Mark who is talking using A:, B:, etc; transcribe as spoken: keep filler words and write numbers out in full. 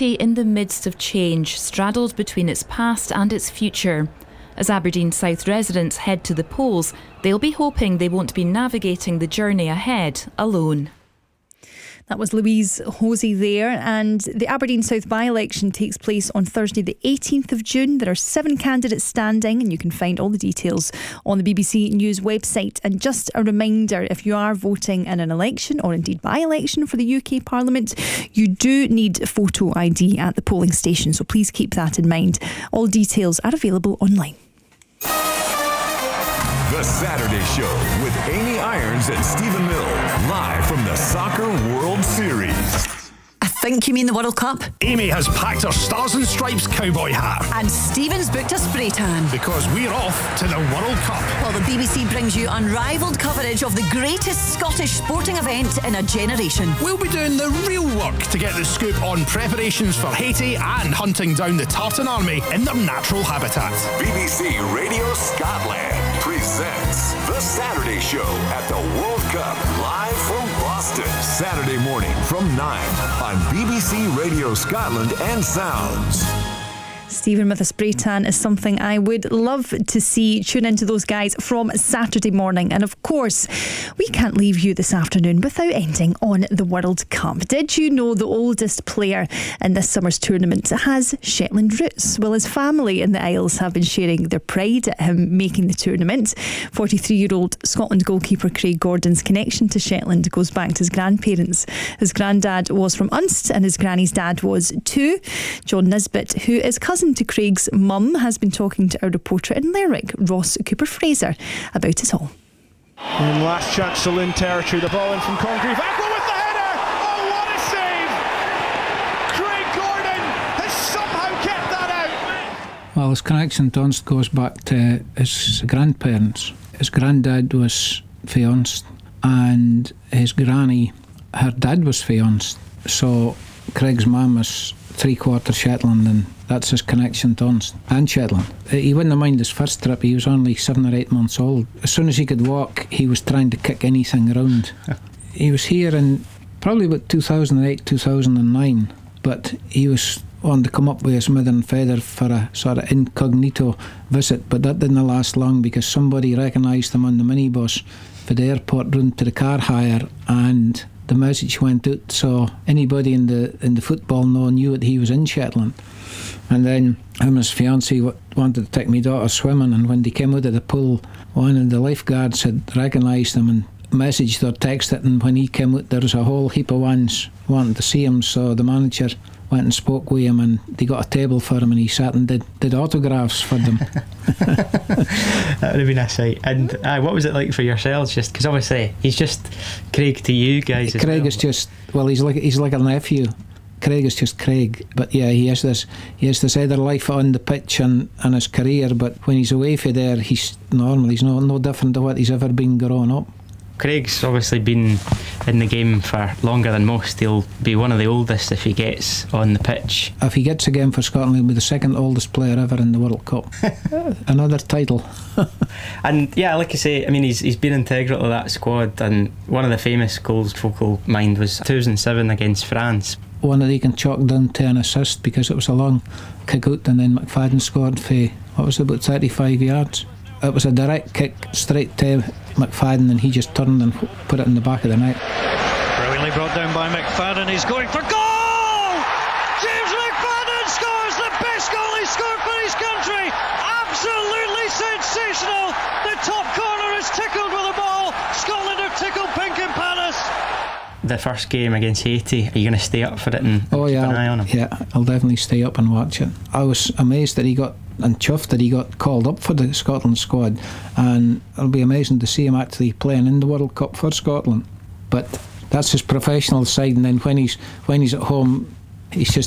A: city in the midst of change, straddled between its past and its future. As Aberdeen South residents head to the polls, they'll be hoping they won't be navigating the journey ahead alone.
B: That was Louise Hosey there, and the Aberdeen South by-election takes place on Thursday the eighteenth of June. There are seven candidates standing, and you can find all the details on the B B C News website. And just a reminder, if you are voting in an election or indeed by-election for the U K Parliament, you do need photo I D at the polling station, so please keep that in mind. All details are available online.
C: The Saturday Show with Amy Irons and Stephen Mill, live from the Soccer World Series.
D: I think you mean the World Cup.
E: Amy has packed her Stars and Stripes cowboy hat.
D: And Stephen's booked a spray tan.
E: Because we're off to the World Cup.
D: Well, the B B C brings you unrivaled coverage of the greatest Scottish sporting event in a generation.
E: We'll be doing the real work to get the scoop on preparations for Haiti and hunting down the Tartan Army in their natural habitat.
C: B B C Radio Scotland presents The Saturday Show at the World Cup, live from Boston. Saturday morning from nine on B B C Radio Scotland and Sounds.
B: Stephen with a spray tan is something I would love to see. Tune into those guys from Saturday morning. And of course, we can't leave you this afternoon without ending on the World Cup. Did you know the oldest player in this summer's tournament has Shetland roots? Well, his family in the Isles have been sharing their pride at him making the tournament. forty-three-year-old Scotland goalkeeper Craig Gordon's connection to Shetland goes back to his grandparents. His granddad was from Unst and his granny's dad was too. John Nisbet, who is cousin to Craig's mum, has been talking to our reporter in Lerwick, Ross Cooper-Fraser, about it all.
F: And last chance saloon territory, the ball in from Congreve. Aqua with the header! Oh, what a save! Craig Gordon has somehow kept that out.
G: Well, his connection to Unst goes back to his grandparents. His granddad was fae Unst, and his granny, her dad was fae Unst. So Craig's mum is three-quarter Shetland, and that's his connection to Unst and Shetland. He wouldn't mind his first trip. He was only seven or eight months old. As soon as he could walk, he was trying to kick anything around. He was here in probably about two thousand eight, two thousand nine, but he was on to come up with his mother and father for a sort of incognito visit, but that didn't last long because somebody recognised him on the minibus for the airport round to the car hire, and the message went out, so anybody in the in the football know knew that he was in Shetland. And then him and his fiancée w- wanted to take my daughter swimming, and when they came out of the pool, one of the lifeguards had recognised him and messaged or texted, and when he came out there was a whole heap of ones wanting to see him, so the manager went and spoke with him, and they got a table for him, and he sat and did, did autographs for them.
H: That would have been a sight. And uh, what was it like for yourselves? Just because obviously he's just Craig to you guys. As
G: Craig
H: well.
G: is just well, he's like he's like a nephew. Craig is just Craig, but yeah, he has this he has this other life on the pitch and, and his career. But when he's away from there, he's normal. He's no no different to what he's ever been growing up.
H: Craig's obviously been in the game for longer than most. He'll be one of the oldest if he gets on the pitch.
G: If he gets a game for Scotland, he'll be the second oldest player ever in the World Cup. Another title.
H: And yeah, like I say, I mean, he's he's been integral to that squad, and one of the famous goals focal mind was two thousand seven against France.
G: One that he can chalk down to an assist because it was a long kick out, and then McFadden scored for, what was it, about thirty-five yards. It was a direct kick straight to McFadden, and he just turned and put it in the back of the net.
F: Brilliantly brought down by McFadden. He's going for goal! James McFadden scores the best goal he's scored for his country. Absolutely sensational. The top corner is tickled with the ball. Scotland are tickled pink in Palace.
H: The first game against Haiti, are you going to stay up for it and, and
G: oh,
H: keep
G: yeah,
H: an eye on him?
G: Yeah, I'll definitely stay up and watch it. I was amazed that he got and chuffed that he got called up for the Scotland squad, and it'll be amazing to see him actually playing in the World Cup for Scotland. But that's his professional side, and then when he's when he's at home, he's just